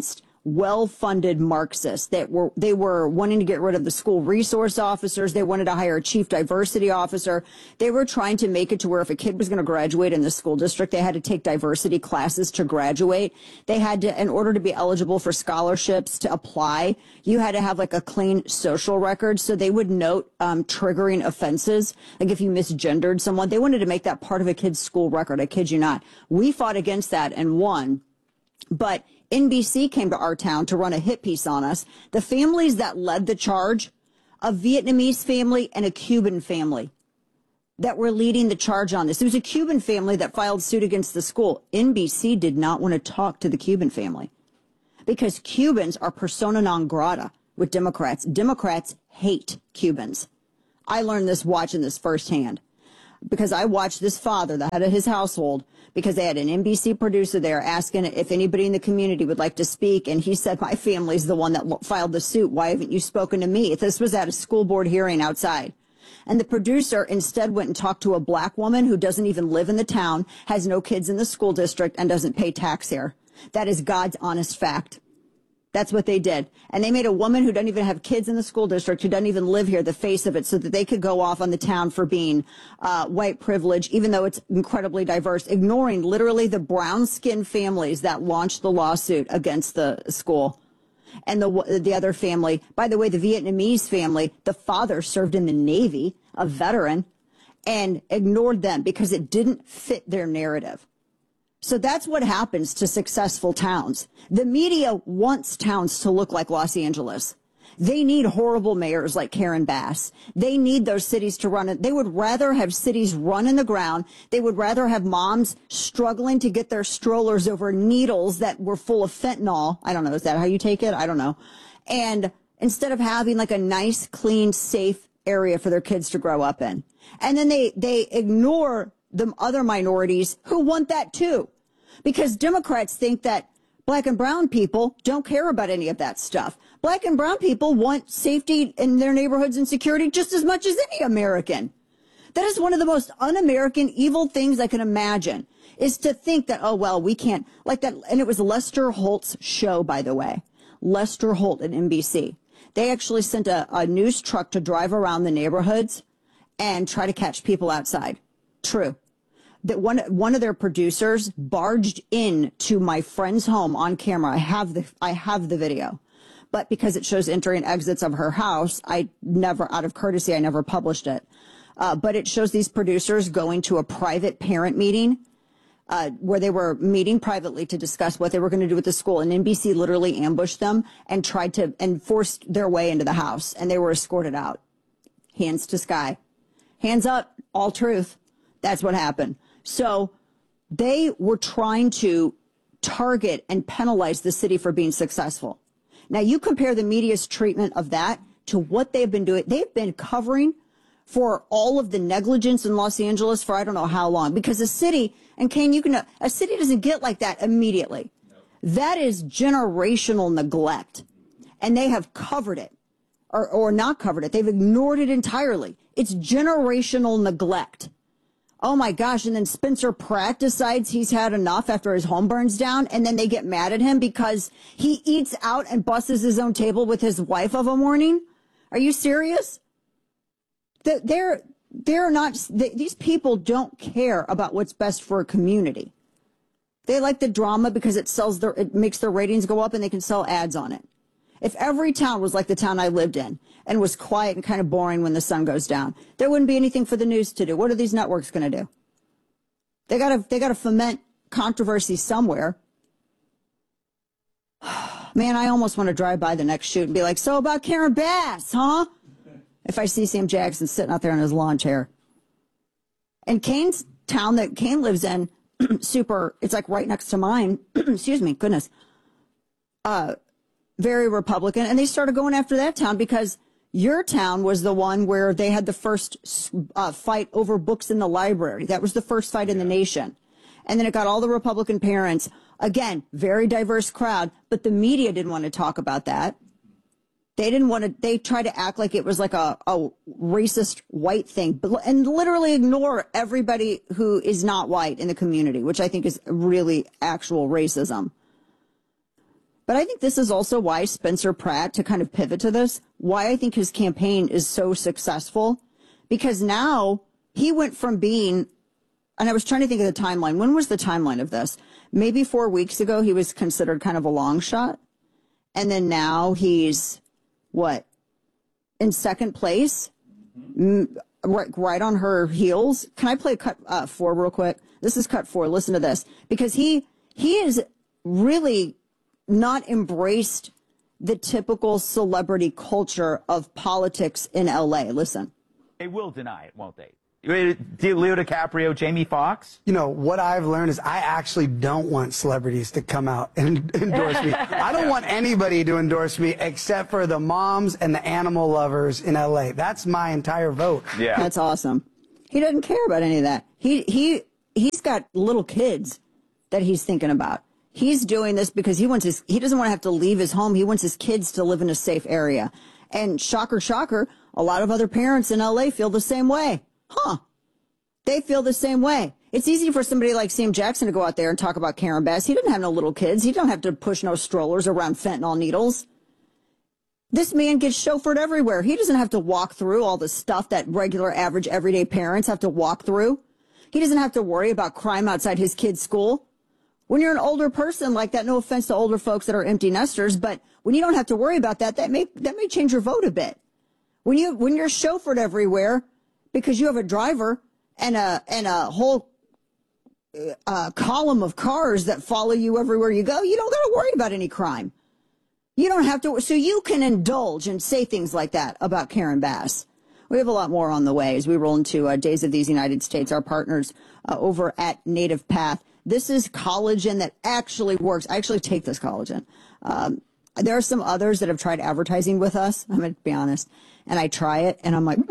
well-funded Marxists that were, they were wanting to get rid of the school resource officers. They wanted to hire a chief diversity officer. They were trying to make it to where if a kid was going to graduate in the school district, they had to take diversity classes to graduate. They had to, in order to be eligible for scholarships to apply, you had to have like a clean social record. So they would note um, triggering offenses. Like if you misgendered someone, they wanted to make that part of a kid's school record. I kid you not. We fought against that and won. But N B C came to our town to run a hit piece on us. The families that led the charge, a Vietnamese family and a Cuban family that were leading the charge on this. It was a Cuban family that filed suit against the school. N B C did not want to talk to the Cuban family because Cubans are persona non grata with Democrats. Democrats hate Cubans. I learned this watching this firsthand because I watched this father, the head of his household, because they had an N B C producer there asking if anybody in the community would like to speak. And he said, my family's the one that filed the suit. Why haven't you spoken to me? This was at a school board hearing outside. And the producer instead went and talked to a black woman who doesn't even live in the town, has no kids in the school district, and doesn't pay tax here. That is God's honest fact. That's what they did. And they made a woman who doesn't even have kids in the school district, who doesn't even live here, the face of it, so that they could go off on the town for being uh, white privilege, even though it's incredibly diverse, ignoring literally the brown-skinned families that launched the lawsuit against the school. And the the other family, by the way, the Vietnamese family, the father served in the Navy, a veteran, and ignored them because it didn't fit their narrative. So that's what happens to successful towns. The media wants towns to look like Los Angeles. They need horrible mayors like Karen Bass. They need those cities to run it. They would rather have cities run in the ground. They would rather have moms struggling to get their strollers over needles that were full of fentanyl. I don't know. Is that how you take it? I don't know. And instead of having like a nice, clean, safe area for their kids to grow up in. And then they, they ignore the other minorities who want that too, because Democrats think that black and brown people don't care about any of that stuff. Black and brown people want safety in their neighborhoods and security just as much as any American. That is one of the most un-American, evil things I can imagine, is to think that, oh, well, we can't, like that. And it was Lester Holt's show, by the way, Lester Holt at N B C. They actually sent a, a news truck to drive around the neighborhoods and try to catch people outside. True. That one one of their producers barged in to my friend's home on camera. I have the I have the video, but because it shows entry and exits of her house, I never, out of courtesy, I never published it. Uh, but it shows these producers going to a private parent meeting uh, where they were meeting privately to discuss what they were going to do with the school. And N B C literally ambushed them and tried to and forced their way into the house, and they were escorted out. Hands to sky, hands up, all truth. That's what happened. So they were trying to target and penalize the city for being successful. Now, you compare the media's treatment of that to what they've been doing. They've been covering for all of the negligence in Los Angeles for I don't know how long, because a city, and Kane, you can, a city doesn't get like that immediately. That is generational neglect, and they have covered it or, or not covered it. They've ignored it entirely. It's generational neglect. Oh my gosh. And then Spencer Pratt decides he's had enough after his home burns down. And then they get mad at him because he eats out and busses his own table with his wife of a morning. Are you serious? They're, they're not, they, these people don't care about what's best for a community. They like the drama because it sells their, it makes their ratings go up and they can sell ads on it. If every town was like the town I lived in and was quiet and kind of boring when the sun goes down, there wouldn't be anything for the news to do. What are these networks going to do? They got to, they got to foment controversy somewhere. Man, I almost want to drive by the next shoot and be like, so about Karen Bass, huh? If I see Sam Jackson sitting out there in his lawn chair. And Kane's town that Kane lives in, super, it's like right next to mine. Excuse me, goodness. Uh, very Republican, and they started going after that town because your town was the one where they had the first uh, fight over books in the library. That was the first fight in the nation. And then it got all the Republican parents. Again, very diverse crowd, but the media didn't want to talk about that. They didn't want to, they tried to act like it was like a, a racist white thing, and literally ignore everybody who is not white in the community, which I think is really actual racism. But I think this is also why Spencer Pratt, to kind of pivot to this, why I think his campaign is so successful, because now he went from being, and I was trying to think of the timeline. When was the timeline of this? Maybe four weeks ago, he was considered kind of a long shot. And then now he's, what, in second place, right, right on her heels. Can I play cut uh, four real quick? This is cut four. Listen to this. Because he he is really not embraced the typical celebrity culture of politics in L A. Listen. They will deny it, won't they? Leo DiCaprio, Jamie Foxx? You know, what I've learned is I actually don't want celebrities to come out and endorse me. I don't want anybody to endorse me except for the moms and the animal lovers in L A. That's my entire vote. Yeah. That's awesome. He doesn't care about any of that. He, he, he's got little kids that he's thinking about. He's doing this because he wants his, he doesn't want to have to leave his home. He wants his kids to live in a safe area. And shocker, shocker, a lot of other parents in L A feel the same way. Huh. They feel the same way. It's easy for somebody like Sam Jackson to go out there and talk about Karen Bass. He didn't have no little kids. He don't have to push no strollers around fentanyl needles. This man gets chauffeured everywhere. He doesn't have to walk through all the stuff that regular, average, everyday parents have to walk through. He doesn't have to worry about crime outside his kid's school. When you're an older person like that, no offense to older folks that are empty nesters, but when you don't have to worry about that, that may, that may change your vote a bit. When you, when you're chauffeured everywhere because you have a driver and a, and a whole uh, column of cars that follow you everywhere you go, you don't got to worry about any crime. You don't have to, so you can indulge and say things like that about Karen Bass. We have a lot more on the way as we roll into uh, Days of These United States, our partners uh, over at Native Path. This is collagen that actually works. I actually take this collagen. Um, there are some others that have tried advertising with us. I'm going to be honest. And I try it and I'm like,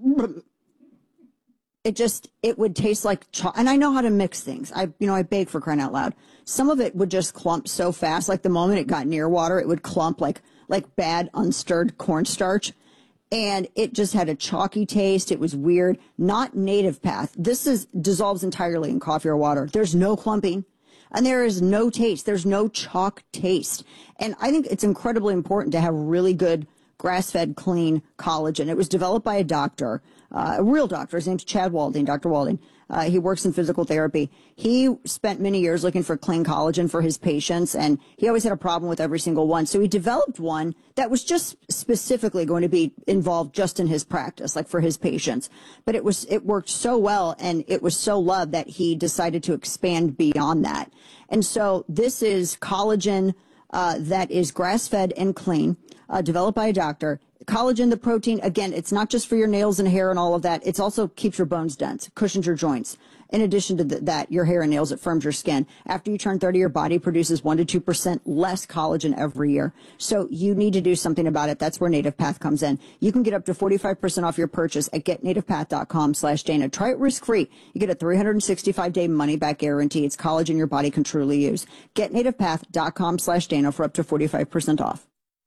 it just, it would taste like, cho- and I know how to mix things. I, you know, I bake, for crying out loud. Some of it would just clump so fast. Like the moment it got near water, it would clump like, like bad unstirred cornstarch. And it just had a chalky taste. It was weird. Not Native Path. This is dissolves entirely in coffee or water. There's no clumping. And there is no taste. There's no chalk taste. And I think it's incredibly important to have really good grass-fed, clean collagen. It was developed by a doctor, uh, a real doctor. His name's Chad Walding, Doctor Walding. Uh, he works in physical therapy. He spent many years looking for clean collagen for his patients, and he always had a problem with every single one. So he developed one that was just specifically going to be involved just in his practice, like for his patients. But it was, it worked so well, and it was so loved that he decided to expand beyond that. And so this is collagen uh, that is grass-fed and clean, uh, developed by a doctor. Collagen, the protein, again, it's not just for your nails and hair and all of that. It's also keeps your bones dense, cushions your joints. In addition to th- that, your hair and nails, it firms your skin. After you turn thirty, your body produces one to two percent less collagen every year. So you need to do something about it. That's where Native Path comes in. You can get up to forty-five percent off your purchase at getnativepath.com slash Dana. Try it risk-free. You get a three hundred sixty-five day money-back guarantee. It's collagen your body can truly use. Getnativepath.com slash Dana for up to forty-five percent off.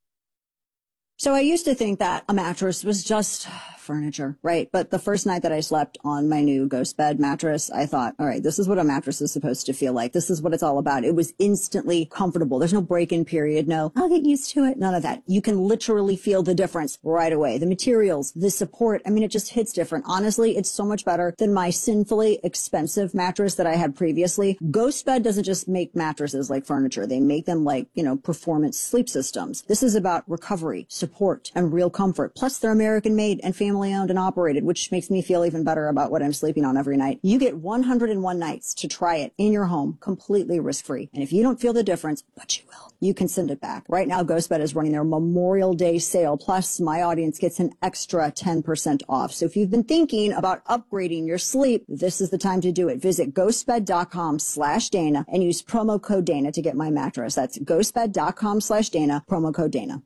So I used to think that a mattress was just furniture, right? But the first night that I slept on my new Ghost Bed mattress, I thought, all right, this is what a mattress is supposed to feel like. This is what it's all about. It was instantly comfortable. There's no break-in period. No, I'll get used to it. None of that. You can literally feel the difference right away. The materials, the support. I mean, it just hits different. Honestly, it's so much better than my sinfully expensive mattress that I had previously. Ghost Bed doesn't just make mattresses like furniture. They make them like, you know, performance sleep systems. This is about recovery, support, and real comfort. Plus, they're American made and family owned and operated, which makes me feel even better about what I'm sleeping on every night. You get one hundred one nights to try it in your home, completely risk-free. And if you don't feel the difference, but you will, you can send it back. Right now, GhostBed is running their Memorial Day sale. Plus, my audience gets an extra ten percent off. So if you've been thinking about upgrading your sleep, this is the time to do it. Visit ghostbed.com slash Dana and use promo code Dana to get my mattress. That's ghostbed.com slash Dana, promo code Dana.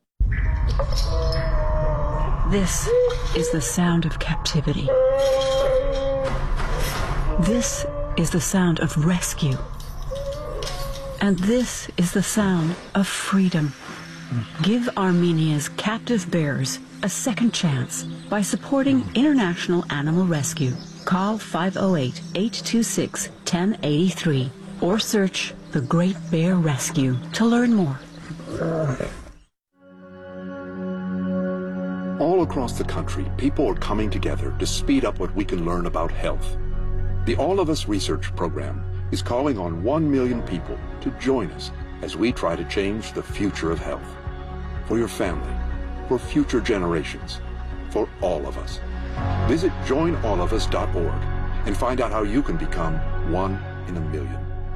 This is the sound of captivity. This is the sound of rescue. And this is the sound of freedom. Give Armenia's captive bears a second chance by supporting International Animal Rescue. Call five oh eight, eight two six, one oh eight three or search The Great Bear Rescue to learn more. All across the country, people are coming together to speed up what we can learn about health. The All of Us Research Program is calling on one million people to join us as we try to change the future of health. For your family, for future generations, for all of us. Visit join all of us dot org and find out how you can become one in a million.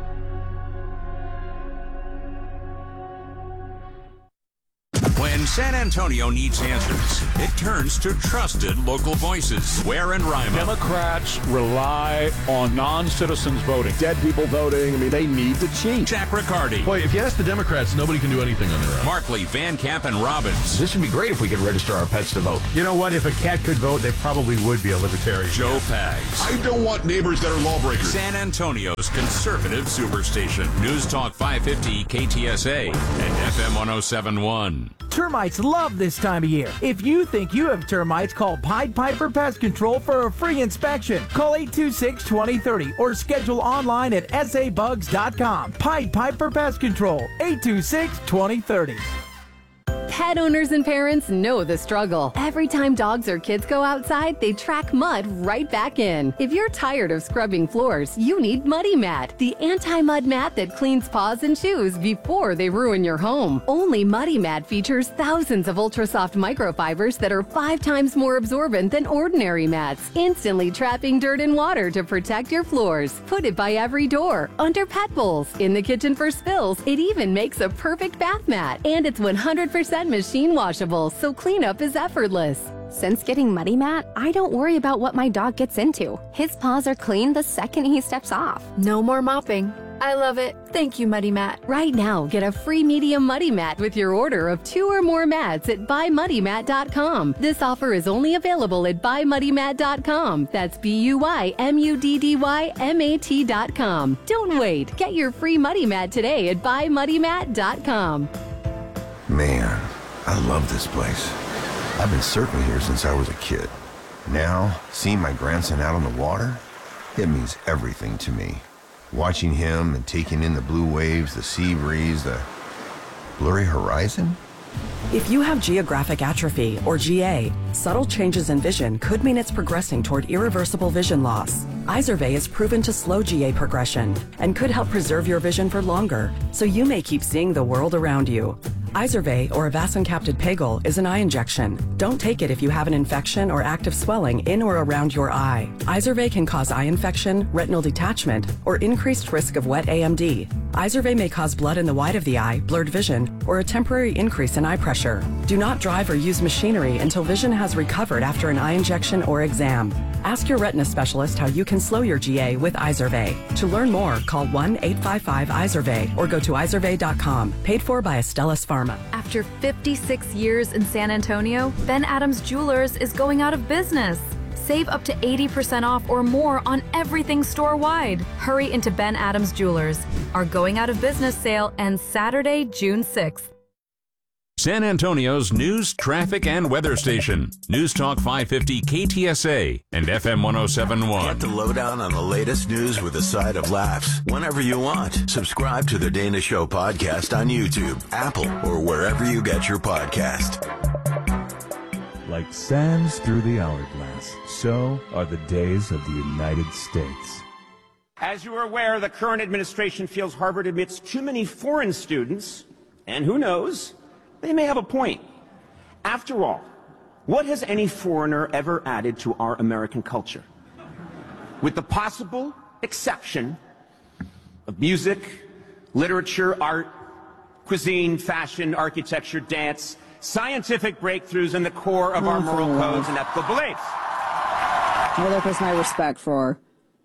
When San Antonio needs answers, it turns to trusted local voices. Ware and Rima. Democrats rely on non-citizens voting. Dead people voting. I mean, they need to change. Jack Riccardi. Boy, if you ask the Democrats, nobody can do anything on their own. Markley, Van Camp, and Robbins. This would be great if we could register our pets to vote. You know what? If a cat could vote, they probably would be a libertarian. Joe Pags. I don't want neighbors that are lawbreakers. San Antonio's conservative superstation. News Talk five fifty K T S A and F M one oh seven point one. Termites love this time of year. If you think you have termites, call Pied Piper Pest Control for a free inspection. Call eight two six, two oh three oh or schedule online at s a bugs dot com. Pied Piper Pest Control, eight two six, two oh three oh. Pet owners and parents know the struggle. Every time dogs or kids go outside, they track mud right back in. If you're tired of scrubbing floors, you need Muddy Mat, the anti-mud mat that cleans paws and shoes before they ruin your home. Only Muddy Mat features thousands of ultra-soft microfibers that are five times more absorbent than ordinary mats, instantly trapping dirt and water to protect your floors. Put it by every door, under pet bowls, in the kitchen for spills. It even makes a perfect bath mat, and it's one hundred percent machine washable, so cleanup is effortless. Since getting Muddy Mat, I don't worry about what my dog gets into. His paws are clean the second he steps off. No more mopping. I love it. Thank you, Muddy Mat. Right now, get a free medium Muddy Mat with your order of two or more mats at buy muddy mat dot com. This offer is only available at buy muddy mat dot com. That's B U Y M U D D Y M A T dot com. Don't wait. Get your free Muddy Mat today at buy muddy mat dot com. Man, I love this place. I've been surfing here since I was a kid. Now, seeing my grandson out on the water, it means everything to me. Watching him and taking in the blue waves, the sea breeze, the blurry horizon. If you have geographic atrophy, or G A, subtle changes in vision could mean it's progressing toward irreversible vision loss. Izervay is proven to slow G A progression and could help preserve your vision for longer, so you may keep seeing the world around you. Izervay, or avacincaptad pegol, is an eye injection. Don't take it if you have an infection or active swelling in or around your eye. Izervay can cause eye infection, retinal detachment, or increased risk of wet A M D. Izervay may cause blood in the white of the eye, blurred vision, or a temporary increase in eye pressure. Do not drive or use machinery until vision has recovered after an eye injection or exam. Ask your retina specialist how you can slow your G A with Izervay. To learn more, call one eight five five Izervay or go to izervay dot com. Paid for by Astellas Pharma. After fifty-six years in San Antonio, Ben Adams Jewelers is going out of business. Save up to eighty percent off or more on everything store-wide. Hurry into Ben Adams Jewelers. Our going out of business sale ends Saturday, June sixth. San Antonio's news, traffic, and weather station. News Talk five fifty K T S A and F M one oh seven point one. Get the lowdown on the latest news with a side of laughs whenever you want. Subscribe to the Dana Show podcast on YouTube, Apple, or wherever you get your podcast. Like sands through the hourglass, so are the days of the United States. As you are aware, the current administration feels Harvard admits too many foreign students, and who knows, they may have a point. After all, what has any foreigner ever added to our American culture? With the possible exception of music, literature, art, cuisine, fashion, architecture, dance, scientific breakthroughs, and the core of our moral codes and ethical beliefs. Well, that was my respect for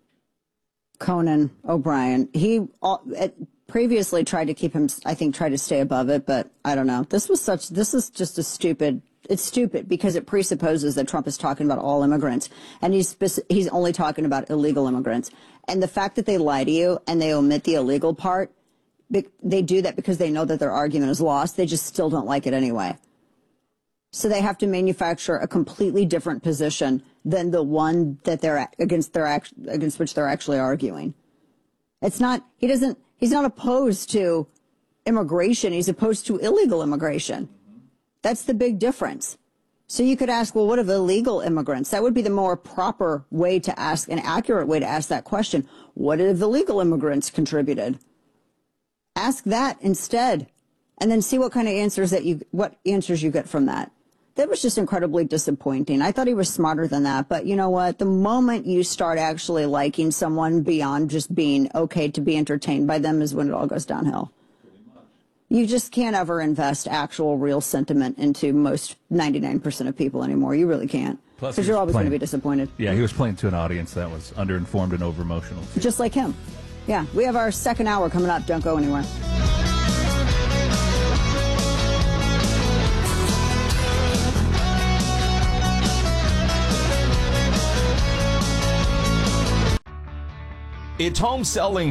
Conan O'Brien. He uh, previously tried to keep him, I think, tried to stay above it, but I don't know. This was such, this is just a stupid, it's stupid because it presupposes that Trump is talking about all immigrants, and he's, he's only talking about illegal immigrants. And the fact that they lie to you and they omit the illegal part, they do that because they know that their argument is lost. They just still don't like it anyway. So they have to manufacture a completely different position than the one that they're against their against which they're actually arguing. It's not, he doesn't, he's not opposed to immigration as opposed to illegal immigration. That's the big difference. So you could ask, well, what of illegal immigrants? That would be the more proper way to ask, an accurate way to ask that question. What have illegal immigrants contributed? Ask that instead, and then see what kind of answers that you, what answers you get from that. That was just incredibly disappointing. I thought he was smarter than that, but you know what? The moment you start actually liking someone beyond just being okay to be entertained by them is when it all goes downhill. You just can't ever invest actual real sentiment into most ninety-nine percent of people anymore. You really can't. Plus, Because he you're was always going to playing- be disappointed. Yeah, he was playing to an audience that was underinformed and over-emotional. Just like him. Yeah, we have our second hour coming up. Don't go anywhere. It's home selling